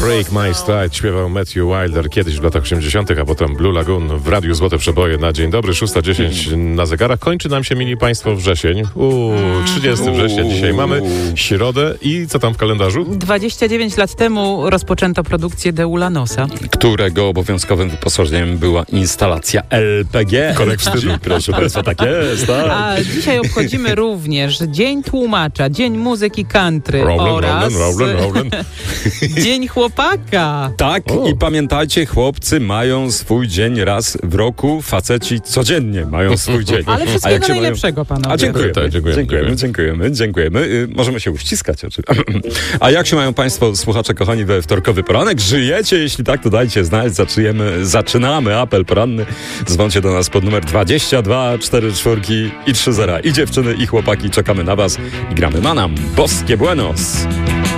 Break My Stride śpiewał Matthew Wilder kiedyś w latach 80., a potem Blue Lagoon w Radiu Złote Przeboje na dzień dobry, 6:10 na zegarach. Kończy nam się, mili państwo, wrzesień. 30 września dzisiaj mamy, środę i co tam w kalendarzu? 29 lat temu rozpoczęto produkcję de Ulanosa, którego obowiązkowym wyposażeniem była instalacja LPG. Kolek wstydu. Proszę państwa, tak jest, tak. A dzisiaj obchodzimy również Dzień Tłumacza, Dzień Muzyki Country oraz Rowland. Dzień Chłopaka. Tak, i pamiętajcie, chłopcy mają swój dzień raz w roku, faceci codziennie mają swój dzień. Ale wszystkiego najlepszego, panowie. A dziękujemy. Tak, Dziękujemy. Możemy się uściskać oczywiście. A jak się mają państwo, słuchacze kochani, we wtorkowy poranek? Żyjecie? Jeśli tak, to dajcie znać. Zaczynamy apel poranny. Dzwoncie do nas pod numer 22 44 i 30. I dziewczyny, i chłopaki, czekamy na was i gramy Manam. Boskie Buenos.